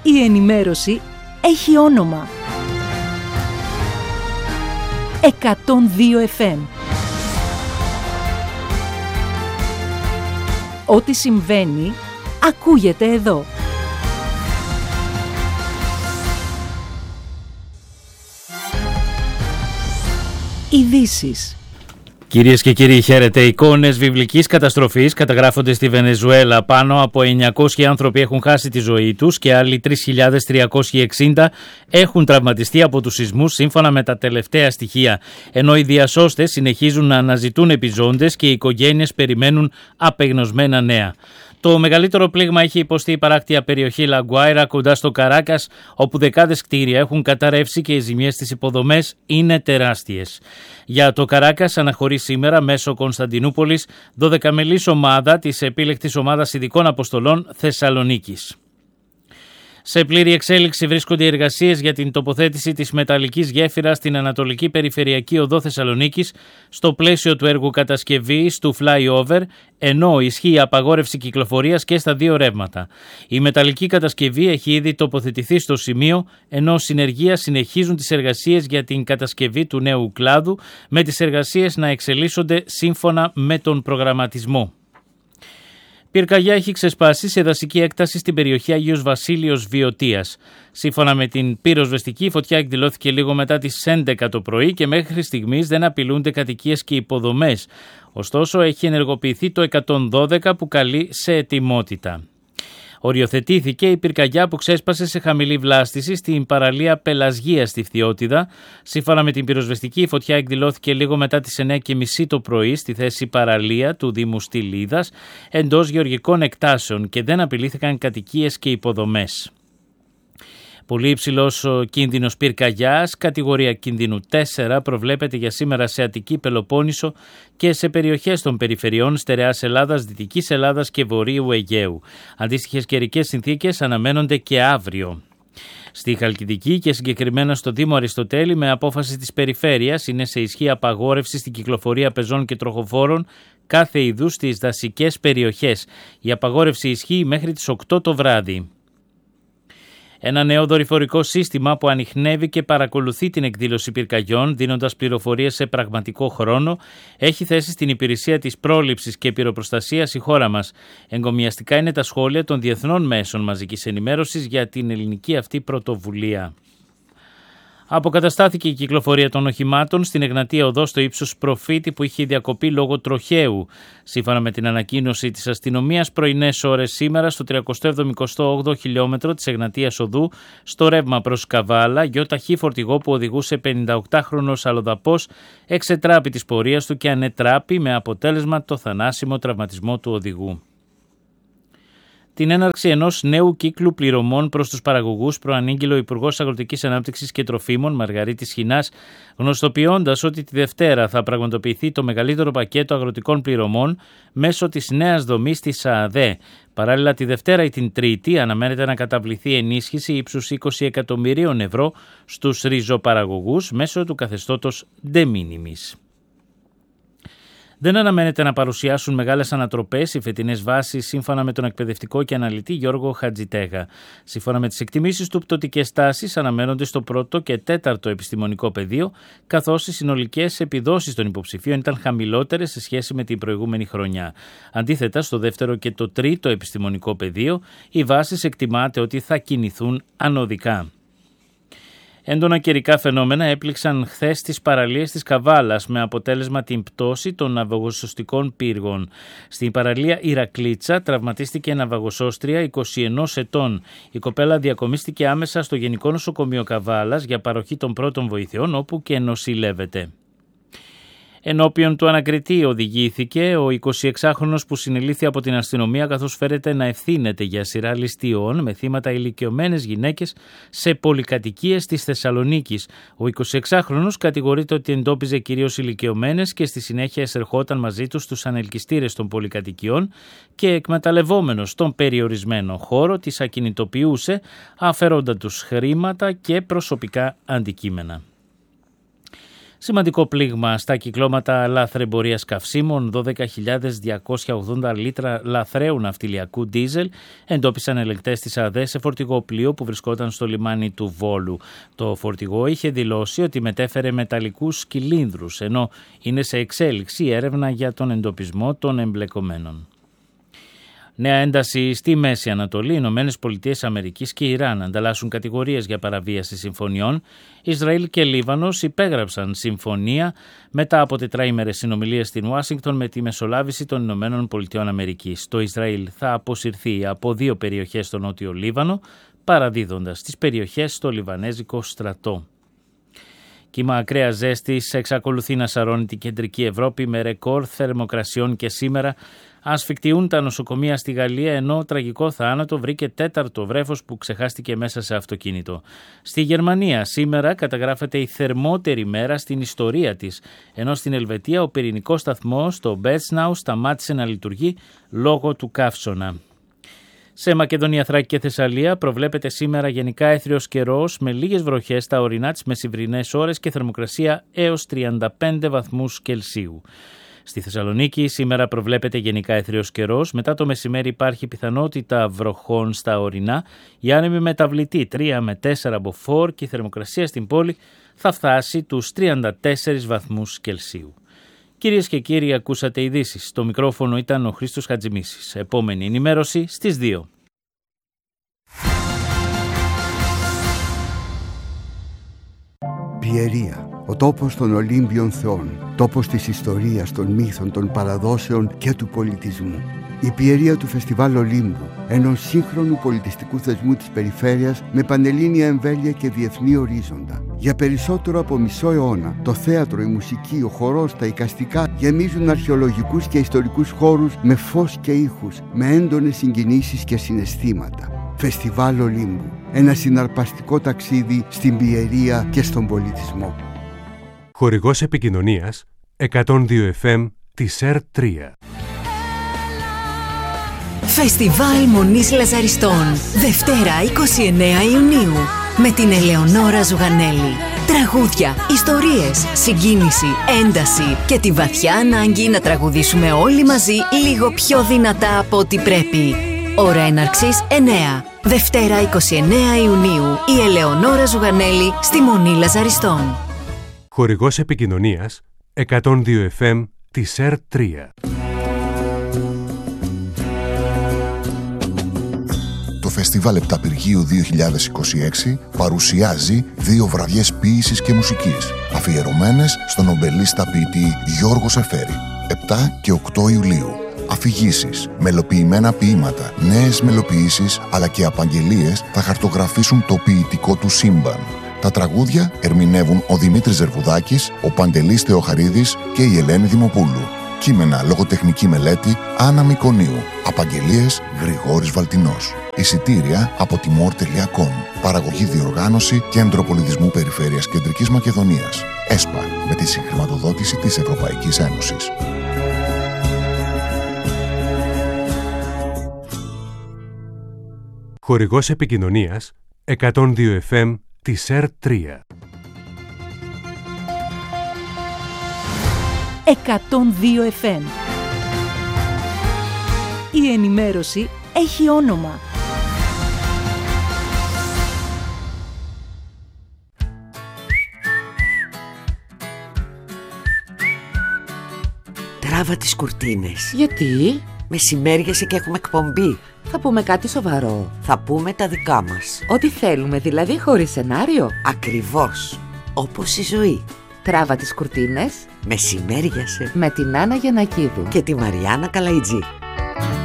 Η ενημέρωση έχει όνομα. 102 FM. Ό,τι συμβαίνει, ακούγεται εδώ. Ειδήσεις. Κυρίες και κύριοι, χαίρετε. Εικόνες βιβλικής καταστροφής καταγράφονται στη Βενεζουέλα. Πάνω από 900 άνθρωποι έχουν χάσει τη ζωή τους και άλλοι 3.360 έχουν τραυματιστεί από τους σεισμούς, σύμφωνα με τα τελευταία στοιχεία. Ενώ οι διασώστες συνεχίζουν να αναζητούν επιζώντες και οι οικογένειες περιμένουν απεγνωσμένα νέα. Το μεγαλύτερο πλήγμα έχει υποστεί η παράκτια περιοχή Λαγκουάιρα κοντά στο Καράκας, όπου δεκάδες κτίρια έχουν καταρρεύσει και οι ζημιές στις υποδομές είναι τεράστιες. Για το Καράκας αναχωρεί σήμερα μέσω Κωνσταντινούπολης 12μελής ομάδα της επίλεκτης ομάδας ειδικών αποστολών Θεσσαλονίκης. Σε πλήρη εξέλιξη βρίσκονται οι εργασίες για την τοποθέτηση της μεταλλικής γέφυρας στην Ανατολική Περιφερειακή Οδό Θεσσαλονίκης στο πλαίσιο του έργου κατασκευής του flyover, ενώ ισχύει απαγόρευση κυκλοφορίας και στα δύο ρεύματα. Η μεταλλική κατασκευή έχει ήδη τοποθετηθεί στο σημείο, ενώ συνεργεία συνεχίζουν τις εργασίες για την κατασκευή του νέου κλάδου, με τις εργασίες να εξελίσσονται σύμφωνα με τον προγραμματισμό. Πυρκαγιά έχει ξεσπάσει σε δασική έκταση στην περιοχή Άγιος Βασίλειος Βιωτίας. Σύμφωνα με την πυροσβεστική, η φωτιά εκδηλώθηκε λίγο μετά τις 11 το πρωί και μέχρι στιγμής δεν απειλούνται κατοικίες και υποδομές. Ωστόσο, έχει ενεργοποιηθεί το 112 που καλεί σε ετοιμότητα. Οριοθετήθηκε η πυρκαγιά που ξέσπασε σε χαμηλή βλάστηση στην παραλία Πελασγία στη Φθιώτιδα. Σύμφωνα με την πυροσβεστική, η φωτιά εκδηλώθηκε λίγο μετά τις 9:30 το πρωί στη θέση παραλία του Δήμου Στυλίδας, εντός γεωργικών εκτάσεων, και δεν απειλήθηκαν κατοικίες και υποδομές. Πολύ υψηλός κίνδυνος πυρκαγιάς, κατηγορία κινδύνου 4, προβλέπεται για σήμερα σε Αττική, Πελοπόννησο και σε περιοχές των περιφερειών Στερεάς Ελλάδας, Δυτικής Ελλάδας και Βορείου Αιγαίου. Αντίστοιχες καιρικές συνθήκες αναμένονται και αύριο. Στη Χαλκιδική και συγκεκριμένα στο Δήμο Αριστοτέλη, με απόφαση της περιφέρειας, είναι σε ισχύ απαγόρευση στην κυκλοφορία πεζών και τροχοφόρων κάθε είδους στις δασικές περιοχές. Η απαγόρευση ισχύει μέχρι τις 8 το βράδυ. Ένα νέο δορυφορικό σύστημα που ανιχνεύει και παρακολουθεί την εκδήλωση πυρκαγιών, δίνοντας πληροφορίες σε πραγματικό χρόνο, έχει θέσει στην υπηρεσία της πρόληψης και πυροπροστασίας η χώρα μας. Εγκομιαστικά είναι τα σχόλια των διεθνών μέσων μαζικής ενημέρωσης για την ελληνική αυτή πρωτοβουλία. Αποκαταστάθηκε η κυκλοφορία των οχημάτων στην Εγνατία Οδό στο ύψος Προφήτη που είχε διακοπεί λόγω τροχαίου. Σύμφωνα με την ανακοίνωση της αστυνομίας, πρωινές ώρες σήμερα στο 378 χιλιόμετρο της Εγνατίας Οδού, στο ρεύμα προς Καβάλα, γιοταχή φορτηγό που οδηγούσε 58χρονος αλλοδαπός εξετράπη της πορείας του και ανετράπη, με αποτέλεσμα το θανάσιμο τραυματισμό του οδηγού. Την έναρξη ενός νέου κύκλου πληρωμών προς τους παραγωγούς προανήγγειλε ο Υπουργός Αγροτικής Ανάπτυξης και Τροφίμων Μαργαρίτης Χινάς, γνωστοποιώντας ότι τη Δευτέρα θα πραγματοποιηθεί το μεγαλύτερο πακέτο αγροτικών πληρωμών μέσω της νέας δομής της ΑΑΔΕ. Παράλληλα, τη Δευτέρα ή την Τρίτη αναμένεται να καταβληθεί ενίσχυση ύψους 20 εκατομμυρίων ευρώ στους ριζοπαραγωγούς μέσω του καθεστώτος de minimis. Δεν αναμένεται να παρουσιάσουν μεγάλες ανατροπές οι φετινές βάσεις, σύμφωνα με τον εκπαιδευτικό και αναλυτή Γιώργο Χατζητέγα. Σύμφωνα με τις εκτιμήσεις του, πτωτικές τάσεις αναμένονται στο πρώτο και τέταρτο επιστημονικό πεδίο, καθώς οι συνολικές επιδόσεις των υποψηφίων ήταν χαμηλότερες σε σχέση με την προηγούμενη χρονιά. Αντίθετα, στο δεύτερο και το τρίτο επιστημονικό πεδίο, οι βάσεις εκτιμάται ότι θα κινηθούν ανωδικά. Έντονα καιρικά φαινόμενα έπληξαν χθες τις παραλίες της Καβάλας, με αποτέλεσμα την πτώση των ναυαγοσωστικών πύργων. Στην παραλία Ηρακλήτσα τραυματίστηκε ναυαγοσώστρια 21 ετών. Η κοπέλα διακομίστηκε άμεσα στο Γενικό Νοσοκομείο Καβάλας για παροχή των πρώτων βοηθειών, όπου και νοσηλεύεται. Ενώπιον του ανακριτή οδηγήθηκε ο 26χρονος που συνελήφθη από την αστυνομία, καθώς φέρεται να ευθύνεται για σειρά ληστείων με θύματα ηλικιωμένες γυναίκες σε πολυκατοικίες της Θεσσαλονίκης. Ο 26χρονος κατηγορείται ότι εντόπιζε κυρίως ηλικιωμένες και στη συνέχεια εισερχόταν μαζί τους στους ανελκυστήρες των πολυκατοικιών και, εκμεταλλευόμενος τον περιορισμένο χώρο, τις ακινητοποιούσε αφαιρώντας τους χρήματα και προσωπικά αντικείμενα. Σημαντικό πλήγμα στα κυκλώματα λαθρεμπορίας καυσίμων. 12.280 λίτρα λαθρέου ναυτιλιακού ντίζελ εντόπισαν ελεγκτές της ΑΔΕ σε φορτηγό πλοίο που βρισκόταν στο λιμάνι του Βόλου. Το φορτηγό είχε δηλώσει ότι μετέφερε μεταλλικούς κυλίνδρους, ενώ είναι σε εξέλιξη η έρευνα για τον εντοπισμό των εμπλεκομένων. Νέα ένταση στη Μέση Ανατολή. Οι Ηνωμένες Πολιτείες Αμερικής και Ιράν ανταλλάσσουν κατηγορίες για παραβίαση συμφωνιών. Ισραήλ και Λίβανος υπέγραψαν συμφωνία μετά από τετράημερες συνομιλίες στην Ουάσιγκτον με τη μεσολάβηση των Ηνωμένων Πολιτειών Αμερικής. Το Ισραήλ θα αποσυρθεί από 2 περιοχές στο νότιο Λίβανο, παραδίδοντας τις περιοχές στο Λιβανέζικο στρατό. Κύμα ακραίας ζέστης εξακολουθεί να σαρώνει την κεντρική Ευρώπη με ρεκόρ θερμοκρασιών και σήμερα ασφικτιούν τα νοσοκομεία στη Γαλλία, ενώ τραγικό θάνατο βρήκε 4ο βρέφος που ξεχάστηκε μέσα σε αυτοκίνητο. Στη Γερμανία σήμερα καταγράφεται η θερμότερη μέρα στην ιστορία της, ενώ στην Ελβετία ο πυρηνικός σταθμός στο Μπέτσναου σταμάτησε να λειτουργεί λόγω του καύσωνα. Σε Μακεδονία, Θράκη και Θεσσαλία προβλέπεται σήμερα γενικά έθριος καιρός με λίγες βροχές στα ορεινά τις μεσημβρινές ώρες και θερμοκρασία έως 35 βαθμούς Κελσίου. Στη Θεσσαλονίκη σήμερα προβλέπεται γενικά έθριος καιρός, μετά το μεσημέρι υπάρχει πιθανότητα βροχών στα ορεινά, η άνεμη μεταβλητή 3 με 4 μποφόρ και η θερμοκρασία στην πόλη θα φτάσει τους 34 βαθμούς Κελσίου. Κυρίες και κύριοι, ακούσατε ειδήσεις. Στο μικρόφωνο ήταν ο Χρήστος Χατζημίσης. Επόμενη ενημέρωση στις 2. Πιερία, ο τόπος των Ολύμπιων θεών, τόπος της ιστορίας, των μύθων, των παραδόσεων και του πολιτισμού. Η Πιερία του Φεστιβάλ Ολύμπου, ενός σύγχρονου πολιτιστικού θεσμού της περιφέρειας με πανελλήνια εμβέλεια και διεθνή ορίζοντα. Για περισσότερο από μισό αιώνα, το θέατρο, η μουσική, ο χορός, τα εικαστικά γεμίζουν αρχαιολογικούς και ιστορικούς χώρους με φως και ήχους, με έντονες συγκινήσεις και συναισθήματα. Φεστιβάλ Ολύμπου, ένα συναρπαστικό ταξίδι στην Πιερία και στον πολιτισμό. Χορηγός επικοινωνίας 102 FM της ΕΡΤ3. Φεστιβάλ Μονής Λαζαριστών, Δευτέρα 29 Ιουνίου, με την Ελεονόρα Ζουγανέλη. Τραγούδια, ιστορίες, συγκίνηση, ένταση και τη βαθιά ανάγκη να τραγουδήσουμε όλοι μαζί λίγο πιο δυνατά από ό,τι πρέπει. Ώρα έναρξης 9. Δευτέρα 29 Ιουνίου, η Ελεονόρα Ζουγανέλη στη Μονή Λαζαριστών. Χορηγός επικοινωνίας 102 FM της ΕΡΤ3. Το Φεστιβάλ Επταπηργίου 2026 παρουσιάζει 2 βραδιές ποίησης και μουσικής, αφιερωμένες στον νομπελίστα ποιητή Γιώργο Σεφέρη, 7 και 8 Ιουλίου. Αφηγήσεις, μελοποιημένα ποίηματα, νέες μελοποιήσεις αλλά και απαγγελίες θα χαρτογραφήσουν το ποιητικό του σύμπαν. Τα τραγούδια ερμηνεύουν ο Δημήτρης Ζερβουδάκης, ο Παντελής Θεοχαρίδης και η Ελένη Δημοπούλου. Κείμενα, λογοτεχνική μελέτη Άννα Μικονίου. Απαγγελίες Γρηγόρης Βαλτινός. Εισιτήρια από timor.com. Παραγωγή, διοργάνωση Κέντρο Πολιτισμού Περιφέρειας Κεντρικής Μακεδονίας. ΕΣΠΑ, με τη συγχρηματοδότηση της Ευρωπαϊκής Ένωσης. Χορηγός επικοινωνίας 102 FM της ΕΡΤ3. 102 FM. Η ενημέρωση έχει όνομα. Τράβα τις κουρτίνες. Γιατί? Μεσημέριασε και έχουμε εκπομπή. Θα πούμε κάτι σοβαρό. Θα πούμε τα δικά μας. Ό,τι θέλουμε, δηλαδή χωρίς σενάριο. Ακριβώς. Όπως η ζωή. Τράβα τις κουρτίνες. Μεσημέριασε. Με την Άννα Γιαννακίδου και τη Μαριάννα Καλαϊτζή.